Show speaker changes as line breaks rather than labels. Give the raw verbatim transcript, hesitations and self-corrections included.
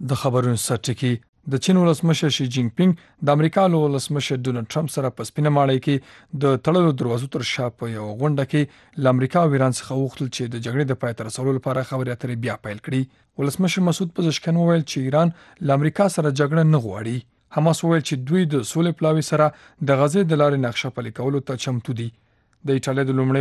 د خبرونو سرټکی د چین ولسمشر شي جینګ پینګ د امریکا له ولسمشر ډونلډ ټرمپ سره په سپینه ماڼۍ کې د تړلو دروازو تر شا په یو غونډه کې له امریکا او ایران څخه وغوښتل چې د جګړې د پای ته رسولو لپاره خبرې اترې بیا پیل کړي. ولسمشر مسعود پزشکیان وویل چې ایران له امریکا سره جګړه نه غواړي. حماس وویل چې دوی د سولې پلاوي سره د غزې د لارې نقشه پلي کولو ته چمتو دي. د ایټالیا د لومړي